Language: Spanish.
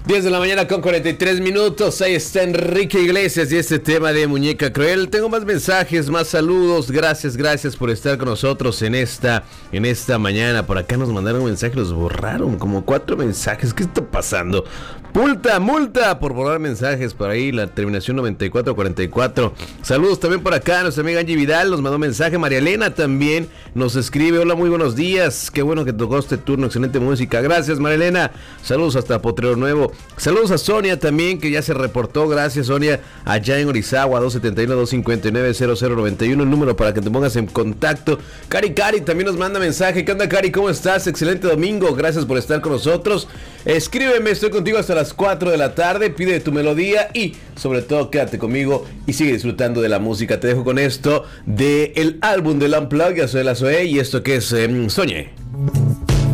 10 de la mañana con 43 minutos. Ahí está Enrique Iglesias y este tema de Muñeca Cruel. Tengo más mensajes, más saludos. Gracias por estar con nosotros en esta mañana. Por acá nos mandaron un mensaje, los borraron, como 4 mensajes. ¿Qué está pasando? Multa por borrar mensajes por ahí, la terminación 9444. Saludos también por acá, nuestra amiga Angie Vidal nos mandó un mensaje. María Elena también nos escribe: hola, muy buenos días, qué bueno que tocó este turno, excelente música. Gracias, María Elena. Saludos hasta Potrero Nuevo. Saludos a Sonia también, que ya se reportó. Gracias, Sonia, allá en Orizagua. 271-259-0091, el número para que te pongas en contacto. Cari también nos manda mensaje. ¿Qué onda, Cari? ¿Cómo estás? Excelente domingo, gracias por estar con nosotros. Escríbeme, estoy contigo hasta las 4 de la tarde, pide tu melodía y sobre todo quédate conmigo y sigue disfrutando de la música. Te dejo con esto del álbum del Unplugged. Yo soy la Zoe y esto que es Soñé.